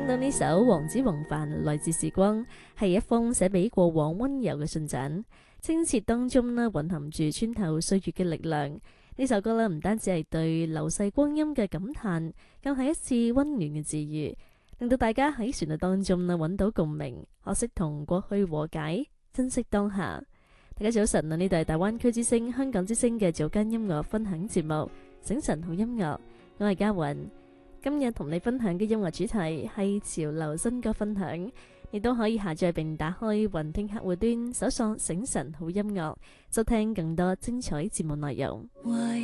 聽到呢首黃子弘範《來自時光》，係一封寫俾過往溫柔嘅信札，清澈當中呢蘊含住穿透歲月嘅力量。呢首歌呢唔單止係對流逝光陰嘅感嘆，更係一次溫暖嘅治愈，令到大家喺旋律當中呢揾到共鳴，學識同過去和解，珍惜當下。大家早晨啊！呢度係大灣區之聲、香港之聲嘅早間音樂分享節目《醒晨好音樂》，我係嘉韻。今日同你分享嘅音樂主題係潮流新歌分享，亦都可以下載並打開雲聽客戶端，搜索醒晨好音樂，收聽更多精彩節目內容。